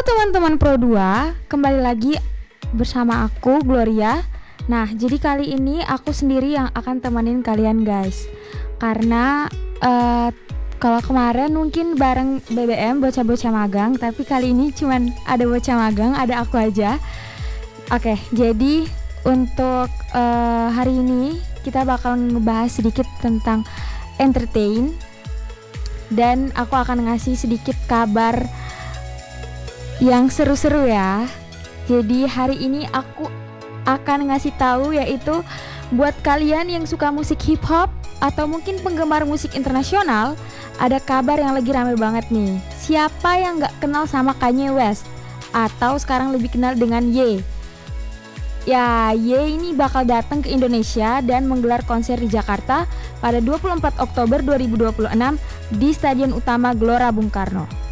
teman-teman Pro 2, kembali lagi bersama aku Gloria. Nah, jadi kali ini aku sendiri yang akan temenin kalian guys. Karena kalau kemarin mungkin bareng BBM bocah-bocah magang, tapi kali ini cuman ada bocah magang, ada aku aja. Oke, jadi untuk hari ini kita bakal ngebahas sedikit tentang entertain. Dan aku akan ngasih sedikit kabar yang seru-seru ya. Jadi hari ini aku akan ngasih tahu, yaitu buat kalian yang suka musik hip hop atau mungkin penggemar musik internasional, ada kabar yang lagi rame banget nih. Siapa yang gak kenal sama Kanye West atau sekarang lebih kenal dengan Ye? Ya, Ye ini bakal datang ke Indonesia dan menggelar konser di Jakarta pada 24 Oktober 2026 di Stadion Utama Gelora Bung Karno.